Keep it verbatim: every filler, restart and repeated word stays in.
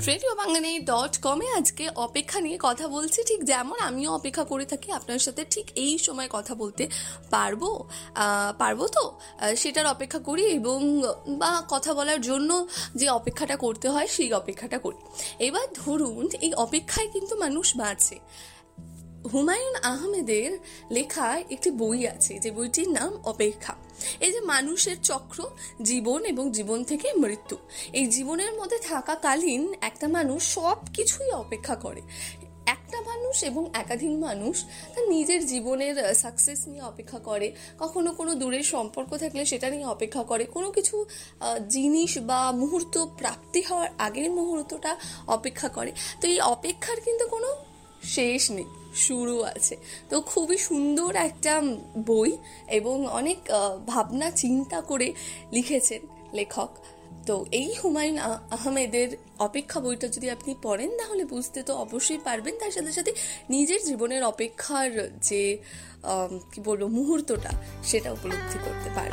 Radio বাঙালি dot কমে আজকে অপেক্ষা নিয়ে কথা বলছি। ঠিক যেমন আমিও অপেক্ষা করে থাকি আপনার সাথে ঠিক এই সময় কথা বলতে পারবো পারবো তো সেটার অপেক্ষা করি, এবং বা কথা বলার জন্য যে অপেক্ষাটা করতে হয় সেই অপেক্ষাটা করি। এবার ধরুন এই অপেক্ষায় কিন্তু মানুষ বাঁচে। হুমায়ুন আহমেদের লেখা একটি বই আছে, যে বইটির নাম অপেক্ষা। এই যে মানুষের চক্র, জীবন এবং জীবন থেকে মৃত্যু, এই জীবনের মধ্যে থাকাকালীন একটা মানুষ সব কিছুই অপেক্ষা করে। একটা মানুষ এবং একাধিক মানুষ তার নিজের জীবনের সাকসেস নিয়ে অপেক্ষা করে, কখনো কোনো দূরের সম্পর্ক থাকলে সেটা নিয়ে অপেক্ষা করে, কোনো কিছু জিনিস বা মুহূর্ত প্রাপ্তি হওয়ার আগের মুহূর্তটা অপেক্ষা করে। তো এই অপেক্ষার কিন্তু কোনো শেষ নেই, শুরু আছে। তো খুবই সুন্দর একটা বই এবং অনেক ভাবনা চিন্তা করে লিখেছেন লেখক। তো এই হুমায়ুন আহমেদের অপেক্ষা বইটা যদি আপনি পড়েন তাহলে বুঝতে তো অবশ্যই পারবেন, তার সাথে সাথে নিজের জীবনের অপেক্ষার যে কি বলবো মুহূর্তটা সেটা উপলব্ধি করতে পারবেন।